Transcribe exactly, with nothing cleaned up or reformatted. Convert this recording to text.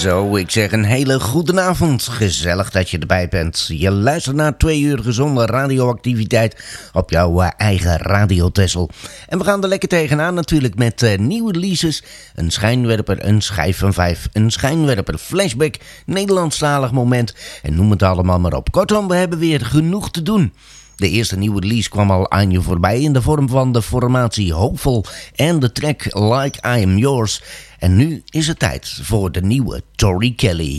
Zo, ik zeg een hele goede avond. Gezellig dat je erbij bent. Je luistert naar twee uur gezonde radioactiviteit op jouw uh, eigen Radio Texel. En we gaan er lekker tegenaan natuurlijk met uh, nieuwe releases. Een schijnwerper, een schijf van vijf, een schijnwerper, flashback, Nederlandstalig moment. En noem het allemaal maar op. Kortom, we hebben weer genoeg te doen. De eerste nieuwe release kwam al aan je voorbij in de vorm van de formatie Hopeful en de track Like I Am Yours. En nu is het tijd voor de nieuwe Tori Kelly.